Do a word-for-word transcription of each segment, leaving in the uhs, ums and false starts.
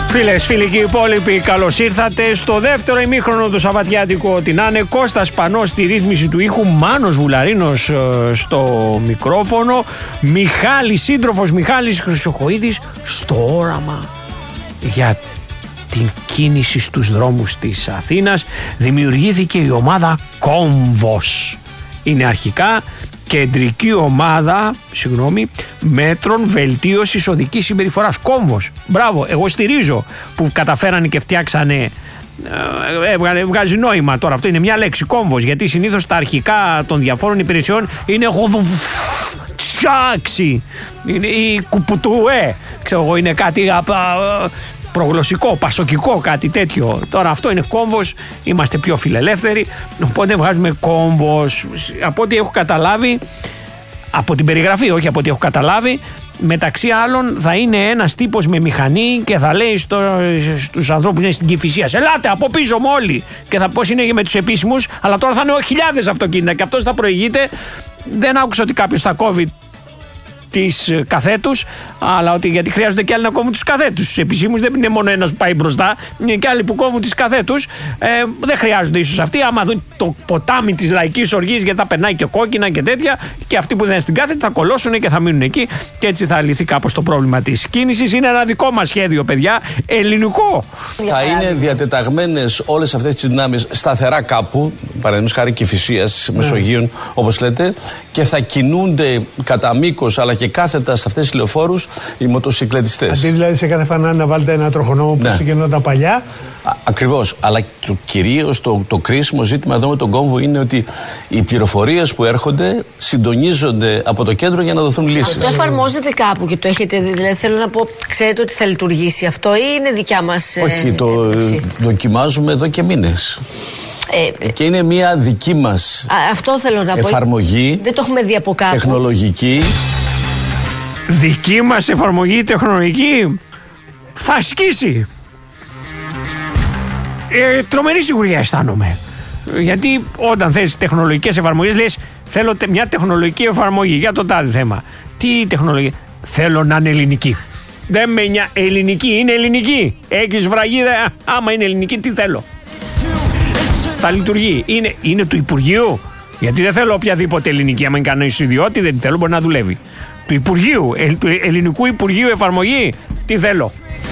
Φίλες, φίλοι και υπόλοιποι, καλώς ήρθατε στο δεύτερο ημίχρονο του Σαββατιάτικου. Ό,τι να είναι, Κώστας Πανός στη ρύθμιση του ήχου, Μάνος Βουλαρίνος στο μικρόφωνο, Μιχάλης, σύντροφος Μιχάλης Χρυσοχοΐδης στο όραμα για την κίνηση στους δρόμους της Αθήνας. Δημιουργήθηκε η ομάδα Κόμβος. Είναι αρχικά Κεντρική Ομάδα, συγγνώμη, Μέτρων Βελτίωσης Οδικής Συμπεριφοράς. Κόμβος. Μπράβο, εγώ στηρίζω που καταφέρανε και φτιάξανε. Ε, βγάζει νόημα τώρα. Αυτό είναι μια λέξη, κόμβος, γιατί συνήθως τα αρχικά των διαφόρων υπηρεσιών είναι τσιάξι, είναι η κουπουτουέ, ξέρω εγώ, είναι κάτι προγλωσσικό, πασοκικό, κάτι τέτοιο. Τώρα αυτό είναι κόμβος, είμαστε πιο φιλελεύθεροι, οπότε βγάζουμε κόμβος. Από ό,τι έχω καταλάβει, από την περιγραφή, όχι από ό,τι έχω καταλάβει, μεταξύ άλλων θα είναι ένας τύπος με μηχανή και θα λέει στο, στους ανθρώπους που είναι στην Κηφισία, ελάτε από πίσω μου όλοι, και θα πώς είναι και με τους επίσημους, αλλά τώρα θα είναι χιλιάδες αυτοκίνητα και αυτός θα προηγείται. Δεν άκουσα ότι κάποιος θα κόβει τις καθέτους, αλλά ότι γιατί χρειάζονται και άλλοι να κόβουν τους καθέτους. Στους επισήμους δεν είναι μόνο ένας που πάει μπροστά, είναι και άλλοι που κόβουν τις καθέτους. Ε, δεν χρειάζονται ίσως αυτοί. Άμα δουν το ποτάμι της λαϊκής οργής, γιατί θα περνάει και κόκκινα και τέτοια, και αυτοί που δεν είναι στην κάθετη θα κολώσουν και θα μείνουν εκεί, και έτσι θα λυθεί κάπως το πρόβλημα της κίνησης. Είναι ένα δικό μας σχέδιο, παιδιά, ελληνικό. Θα είναι διατεταγμένες όλες αυτές τις δυνάμεις σταθερά κάπου, παραδείγματος χάρη Κηφισίας, Μεσογείων, όπως λέτε, και θα κινούνται κατά μήκος αλλά και κάθετα σε αυτές τις λεωφόρους οι μοτοσυκλετιστές. Αντί δηλαδή σε κάθε φανάρι να βάλετε ένα τροχονόμο που συγκινόταν παλιά. Α, ακριβώς. Αλλά το κυρίως το, το κρίσιμο ζήτημα εδώ με τον κόμβο είναι ότι οι πληροφορίες που έρχονται συντονίζονται από το κέντρο για να δοθούν λύσεις. Το εφαρμόζεται κάπου και το έχετε δει? Δηλαδή θέλω να πω, ξέρετε ότι θα λειτουργήσει αυτό ή είναι δικιά μας? Όχι, ε, το ε, δοκιμάζουμε εδώ και μήνες. Ε, και είναι μια δική μας α, αυτό θέλω να εφαρμογή. Πω. Δεν το έχουμε δει από κάπου. Τεχνολογική. Δική μας εφαρμογή τεχνολογική θα σκίσει. Ε, τρομερή σιγουριά αισθάνομαι. Γιατί όταν θες τεχνολογικές εφαρμογές λες θέλω μια τεχνολογική εφαρμογή για το τάδε θέμα. Τι τεχνολογία? Θέλω να είναι ελληνική. Δεν με νοιάζει. Ελληνική είναι ελληνική. Έχεις βραγίδα, άμα είναι ελληνική τι θέλω. Θα λειτουργεί. Είναι, είναι του Υπουργείου. Γιατί δεν θέλω οποιαδήποτε ελληνική. Άμα είναι κανένας ιδιώτη δεν θέλω, μπορεί να δουλεύει. Του Υπουργείου, ε, του Ελληνικού Υπουργείου εφαρμογή, τι θέλω.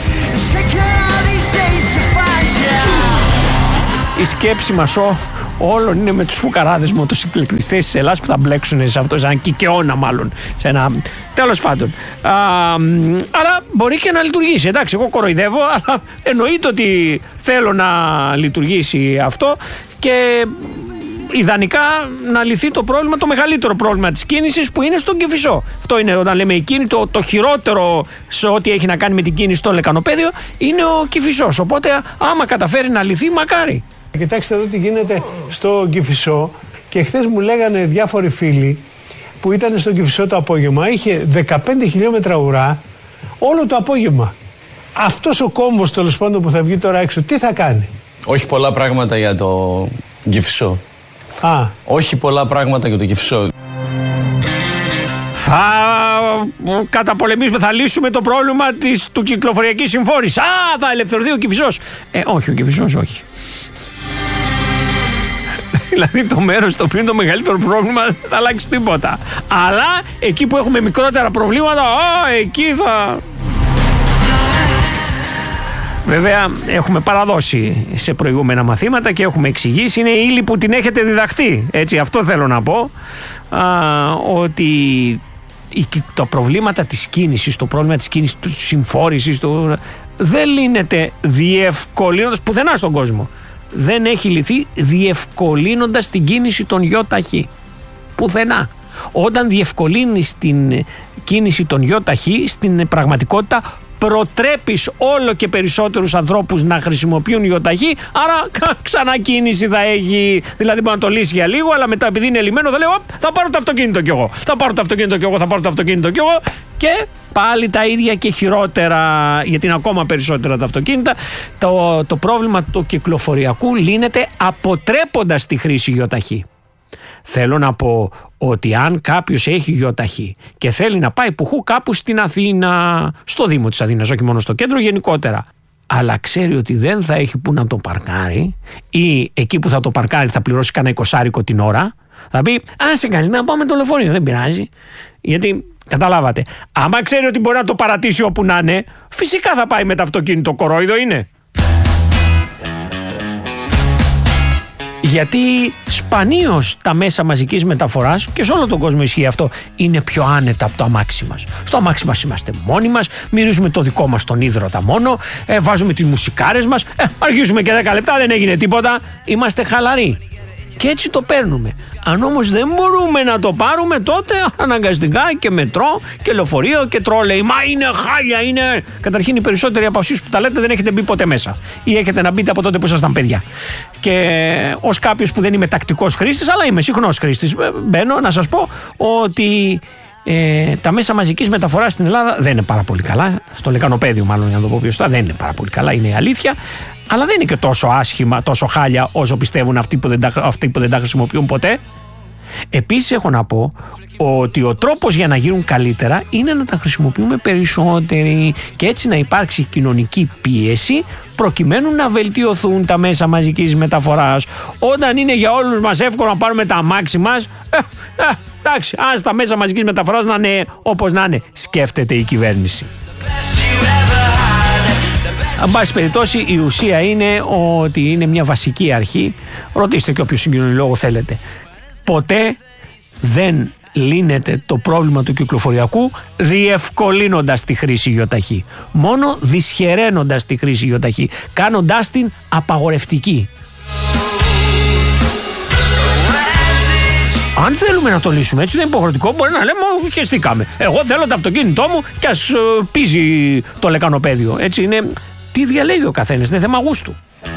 Η σκέψη μας ό, όλων είναι με τους φουκαράδες μοτοσυκλετιστές της Ελλάδας που θα μπλέξουν σε αυτό, σαν κικαιώνα μάλλον. Σε ένα... Τέλος πάντων. Α, αλλά μπορεί και να λειτουργήσει. Εντάξει, εγώ κοροϊδεύω, αλλά εννοείται ότι θέλω να λειτουργήσει αυτό και ιδανικά να λυθεί το πρόβλημα, το μεγαλύτερο πρόβλημα της κίνησης που είναι στον Κηφισό. Αυτό είναι όταν λέμε η κίνηση, το, το χειρότερο σε ό,τι έχει να κάνει με την κίνηση στο λεκανοπέδιο είναι ο Κηφισός. Οπότε άμα καταφέρει να λυθεί, μακάρι. Κοιτάξτε εδώ τι γίνεται στο Κηφισό, και χθες μου λέγανε διάφοροι φίλοι που ήταν στο Κηφισό το απόγευμα, είχε δεκαπέντε χιλιόμετρα ουρά όλο το απόγευμα. Αυτός ο κόμβος τέλος πάντων που θα βγει τώρα έξω, τι θα κάνει? Όχι πολλά πράγματα για το Κηφισό. Α. Όχι πολλά πράγματα για το Κηφισό. Θα καταπολεμήσουμε, θα λύσουμε το πρόβλημα της, του κυκλοφοριακής συμφόρησης. Α, θα ελευθερωθεί ο Κηφισός. Ε, όχι, ο Κηφισός όχι. Δηλαδή το μέρος το οποίο είναι το μεγαλύτερο πρόβλημα δεν θα αλλάξει τίποτα. Αλλά εκεί που έχουμε μικρότερα προβλήματα, α, εκεί θα... Βέβαια έχουμε παραδώσει σε προηγούμενα μαθήματα και έχουμε εξηγήσει, είναι ύλη που την έχετε διδαχθεί. Έτσι, αυτό θέλω να πω, α, ότι τα προβλήματα της κίνησης, το πρόβλημα της κίνησης, της συμφόρησης, το, δεν λύνεται διευκολύνοντας πουθενά στον κόσμο. Δεν έχει λυθεί διευκολύνοντας την κίνηση των ΙΟΤΑΧΗ. Πουθενά. Όταν διευκολύνεις την κίνηση των ΙΟΤΑΧΗ, στην πραγματικότητα προτρέπεις όλο και περισσότερους ανθρώπους να χρησιμοποιούν ΙΟΤΑΧΗ, άρα ξανά κίνηση θα έχει. Δηλαδή μπορεί να το λύσει για λίγο, αλλά μετά επειδή είναι λυμμένο θα λέει θα πάρω το αυτοκίνητο κι εγώ, θα πάρω το αυτοκίνητο κι εγώ, θα πάρω το αυτοκίνητο κι εγώ, και πάλι τα ίδια και χειρότερα, γιατί είναι ακόμα περισσότερα τα αυτοκίνητα. Το, το πρόβλημα του κυκλοφοριακού λύνεται αποτρέποντας τη χρήση ΙΟΤΑΧΗ. Θέλω να πω ότι αν κάποιος έχει ΙΟΤΑΧΗ και θέλει να πάει πουχού κάπου στην Αθήνα, στο Δήμο της Αθήνας, όχι μόνο στο κέντρο, γενικότερα, αλλά ξέρει ότι δεν θα έχει που να το παρκάρει, ή εκεί που θα το παρκάρει θα πληρώσει κανένα εικοσάρικο την ώρα, θα πει άσε καλή να πάω με το λεωφορείο, δεν πειράζει. Γιατί καταλάβατε, άμα ξέρει ότι μπορεί να το παρατήσει όπου να είναι, φυσικά θα πάει με το αυτοκίνητο, κορόιδο είναι. Γιατί σπανίως τα μέσα μαζικής μεταφοράς, και σε όλο τον κόσμο ισχύει αυτό, είναι πιο άνετα από το αμάξι μας. Στο αμάξι μας είμαστε μόνοι μας, μυρίζουμε το δικό μας τον ίδρωτα μόνο, ε, βάζουμε τις μουσικάρες μας, ε, αργήσουμε και δέκα λεπτά, δεν έγινε τίποτα, είμαστε χαλαροί. Και έτσι το παίρνουμε. Αν όμως δεν μπορούμε να το πάρουμε, τότε αναγκαστικά και μετρό και λεωφορείο και τρόλεϊ. Μα είναι χάλια, είναι. Καταρχήν, οι περισσότεροι από εσείς που τα λέτε δεν έχετε μπει ποτέ μέσα. Ή έχετε να μπείτε από τότε που ήσασταν παιδιά. Και ως κάποιος που δεν είμαι τακτικός χρήστης, αλλά είμαι συχνός χρήστης, μπαίνω να σας πω ότι ε, τα μέσα μαζικής μεταφοράς στην Ελλάδα δεν είναι πάρα πολύ καλά. Στο λεκανοπέδιο, μάλλον, για να το πω πιο σωστά, δεν είναι πάρα πολύ καλά, είναι η αλήθεια. Αλλά δεν είναι και τόσο άσχημα, τόσο χάλια όσο πιστεύουν αυτοί που δεν τα, αυτοί που δεν τα χρησιμοποιούν ποτέ. Επίσης έχω να πω ότι ο τρόπος για να γίνουν καλύτερα είναι να τα χρησιμοποιούμε περισσότεροι και έτσι να υπάρξει κοινωνική πίεση προκειμένου να βελτιωθούν τα μέσα μαζικής μεταφοράς. Όταν είναι για όλους μας εύκολο να πάρουμε τα αμάξι μας, ε, ε, εντάξει, ας τα μέσα μαζικής μεταφοράς να είναι όπως να είναι, σκέφτεται η κυβέρνηση. Αν πάση περιπτώσει, η ουσία είναι ότι είναι μια βασική αρχή. Ρωτήστε και όποιο συγκοινωνιολόγο θέλετε. Ποτέ δεν λύνεται το πρόβλημα του κυκλοφοριακού διευκολύνοντας τη χρήση γιοταχή. Μόνο δυσχεραίνοντας τη χρήση γιοταχή, κάνοντάς την απαγορευτική. Αν θέλουμε να το λύσουμε έτσι, δεν είναι υποχρεωτικό, μπορεί να λέμε και στήκαμε. Εγώ θέλω το αυτοκίνητό μου και ας πίζει το λεκανοπέδιο. Έτσι είναι. Τι διαλέγει ο καθένας, είναι θέμα γούστου.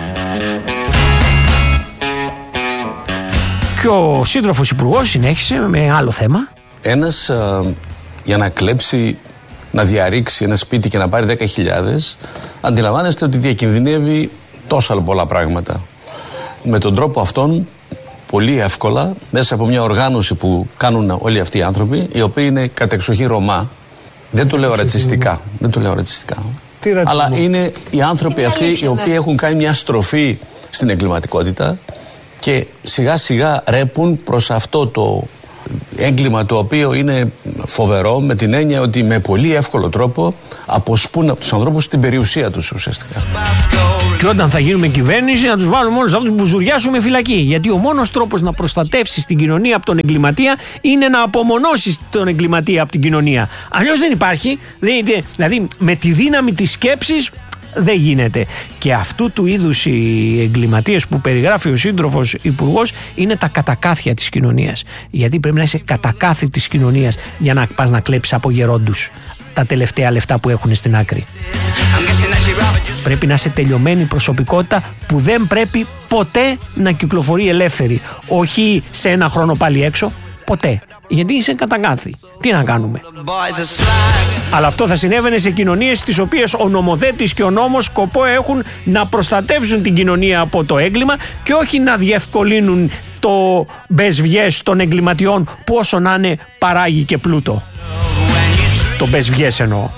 Και ο σύντροφος υπουργός συνέχισε με άλλο θέμα. Ένας α, για να κλέψει, να διαρρήξει ένα σπίτι και να πάρει δέκα χιλιάδες, αντιλαμβάνεστε ότι διακινδυνεύει τόσα πολλά πράγματα. Με τον τρόπο αυτόν, πολύ εύκολα, μέσα από μια οργάνωση που κάνουν όλοι αυτοί οι άνθρωποι, οι οποίοι είναι κατεξοχή Ρωμά, δεν το λέω ρατσιστικά, δεν το λέω ρατσιστικά, αλλά είναι οι άνθρωποι αυτοί οι οποίοι έχουν κάνει μια στροφή στην εγκληματικότητα και σιγά σιγά ρέπουν προς αυτό το έγκλημα, το οποίο είναι φοβερό, με την έννοια ότι με πολύ εύκολο τρόπο αποσπούν από τους ανθρώπους την περιουσία τους ουσιαστικά. Και όταν θα γίνουμε κυβέρνηση, να τους βάλουμε όλους αυτούς που ζουριάσουμε φυλακή. Γιατί ο μόνος τρόπος να προστατεύσεις την κοινωνία από τον εγκληματία είναι να απομονώσεις τον εγκληματία από την κοινωνία. Αλλιώς δεν υπάρχει. Δηλαδή, με τη δύναμη της σκέψης δεν γίνεται. Και αυτού του είδους οι εγκληματίες που περιγράφει ο σύντροφος υπουργός είναι τα κατακάθια της κοινωνίας. Γιατί πρέπει να είσαι κατακάθι της κοινωνίας για να πας να κλέψεις από γερόντους τα τελευταία λεφτά που έχουν στην άκρη. Πρέπει να είσαι τελειωμένη προσωπικότητα που δεν πρέπει ποτέ να κυκλοφορεί ελεύθερη. Όχι σε ένα χρόνο πάλι έξω, ποτέ. Γιατί είσαι κατακάθι. Τι να κάνουμε. Αλλά αυτό θα συνέβαινε σε κοινωνίες στις οποίες ο νομοθέτης και ο νόμος σκοπό έχουν να προστατεύσουν την κοινωνία από το έγκλημα και όχι να διευκολύνουν το μπεσβιές των εγκληματιών που όσο να είναι παράγει και πλούτο. Το μπεσβιές εννοώ.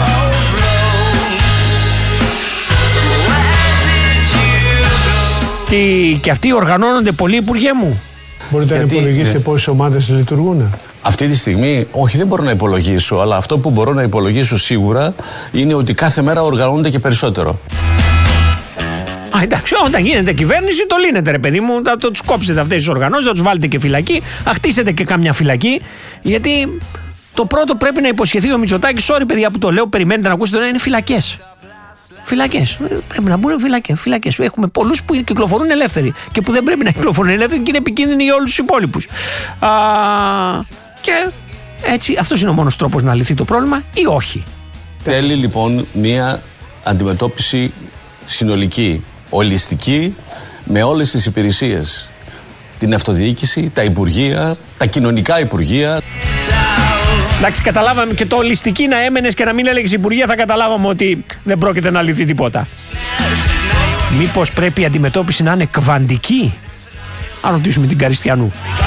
Τι, και αυτοί οργανώνονται πολύ, υπουργέ μου. Μπορείτε Γιατί, να υπολογίσετε ναι. πόσες ομάδες λειτουργούν. Αυτή τη στιγμή, όχι, δεν μπορώ να υπολογίσω, αλλά αυτό που μπορώ να υπολογίσω σίγουρα είναι ότι κάθε μέρα οργανώνονται και περισσότερο. Α, εντάξει, όταν γίνεται κυβέρνηση, το λύνετε, ρε παιδί μου. Θα το τους κόψετε αυτές τις οργανώσεις, θα τους βάλετε και φυλακή, θα χτίσετε και κάμια φυλακή. Γιατί το πρώτο πρέπει να υποσχεθεί ο Μητσοτάκης, sorry παιδιά που το λέω, περιμένετε να ακούσετε, είναι φυλακές. Φυλακές. Πρέπει να μπουν φυλακές. Φυλακές. Έχουμε πολλούς που κυκλοφορούν ελεύθεροι και που δεν πρέπει να κυκλοφορούν ελεύθεροι και είναι επικίνδυνοι για όλους τους υπόλοιπους. Α, και έτσι, αυτός είναι ο μόνος τρόπος να λυθεί το πρόβλημα ή όχι. Θέλει λοιπόν μια αντιμετώπιση συνολική, ολιστική, με όλες τις υπηρεσίες. Την αυτοδιοίκηση, τα υπουργεία, τα κοινωνικά υπουργεία. Εντάξει, καταλάβαμε και το ολιστική να έμενες και να μην έλεγες υπουργεία, θα καταλάβαμε ότι δεν πρόκειται να λυθεί τίποτα. Μήπως πρέπει η αντιμετώπιση να είναι κβαντική? Αν ρωτήσουμε την Καριστιανού.